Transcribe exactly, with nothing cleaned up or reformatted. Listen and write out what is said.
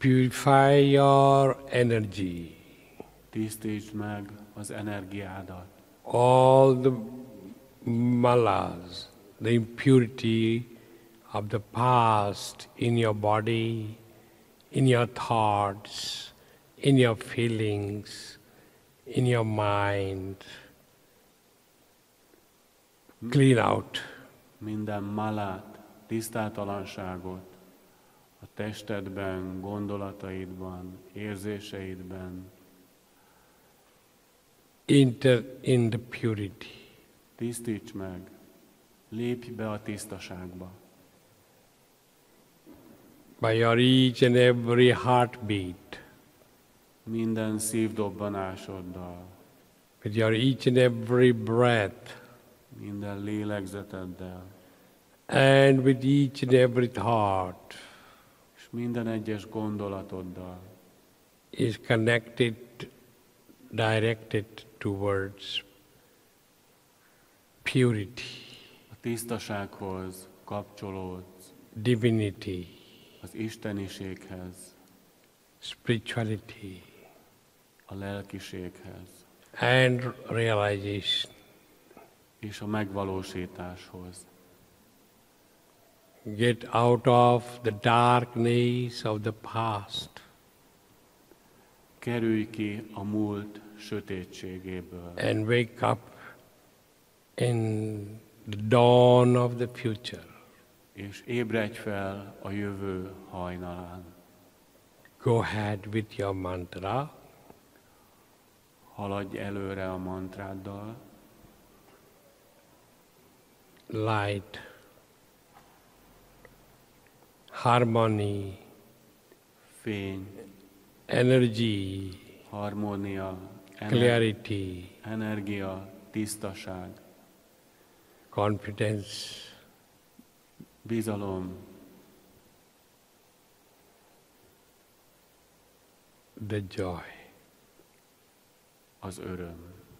Purify your energy. Tisztítsd meg az energiádat. All the malas, the impurity of the past in your body, in your thoughts, in your feelings, in your mind. Clean out. Minden malát, tisztátalanságot a testedben, gondolataidban, érzéseidben. Enter in the purity. Tisztíts meg, lépj be a tisztaságba. By your each and every heartbeat, Minden szívdobbanásoddal, with your each and every breath, minden lélegzeteddel, and with each and every thought és minden egyes gondolatoddal is connected, directed towards purity, a tisztasághoz kapcsolódsz, divinity, az isteniséghez, spirituality, a lelkiséghez and realization. és a megvalósításhoz. Get out of the darkness of the past. Kerülj ki a múlt sötétségéből, And wake up in the dawn of the future. és ébredj fel a jövő hajnalán. Go ahead with your mantra. Haladj előre a mantráddal, Light, harmony, fény, energy, harmónia, ener- clarity, energia, tisztaság, confidence, bizalom, the joy. az öröm.